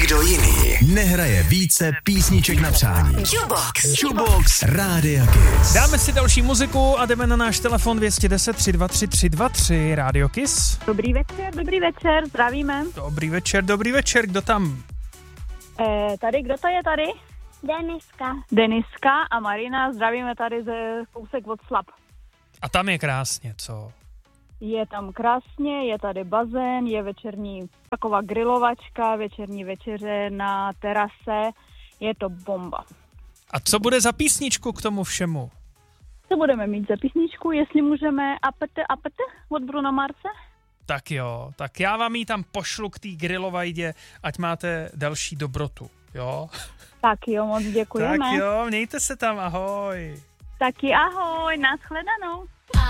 Nikdo jiný nehraje více písniček na přání. Jukebox Rádia Kiss. Dáme si další muziku a jdeme na náš telefon 210 323 323 Rádio Kiss. Dobrý večer, zdravíme. Dobrý večer, kdo tam? Tady, kdo to je tady? Deniska a Marina, zdravíme tady ze kousek od Slap. A tam je krásně, co? Je tam krásně, je tady bazén, je večerní taková grilovačka, večerní večeře na terase, je to bomba. A co bude za písničku k tomu všemu? Co budeme mít za písničku, jestli můžeme apete od Bruno Marse? Tak jo, tak já vám ji tam pošlu k té grilovajdě, ať máte další dobrotu, jo? Tak jo, moc děkujeme. Tak jo, mějte se tam, ahoj. Taky ahoj, nashledanou.